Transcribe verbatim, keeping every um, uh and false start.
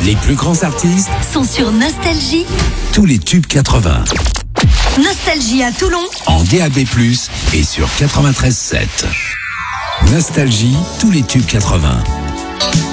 Les plus grands artistes sont sur Nostalgie. Tous les tubes quatre-vingts. Nostalgie à Toulon. En D A B plus, et sur quatre-vingt-treize sept. Nostalgie, tous les tubes quatre-vingts.